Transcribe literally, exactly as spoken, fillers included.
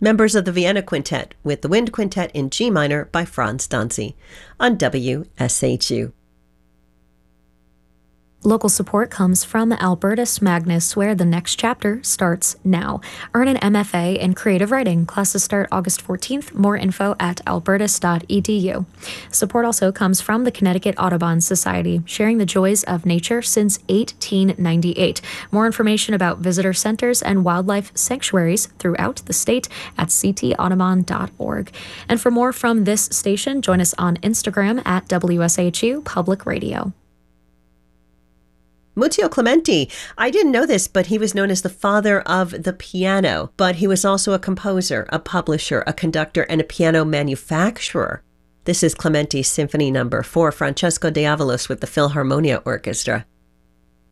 members of the Vienna Quintet with the Wind Quintet in G minor by Franz Danzi on W S H U. Local support comes from Albertus Magnus, where the next chapter starts now. Earn an M F A in creative writing. Classes start August fourteenth. More info at albertus dot e d u. Support also comes from the Connecticut Audubon Society, sharing the joys of nature since eighteen ninety-eight. More information about visitor centers and wildlife sanctuaries throughout the state at c t audubon dot org. And for more from this station, join us on Instagram at W S H U Public Radio. Muzio Clementi. I didn't know this, but he was known as the father of the piano. But he was also a composer, a publisher, a conductor, and a piano manufacturer. This is Clementi's Symphony Number four, Francesco de Avalos with the Philharmonia Orchestra.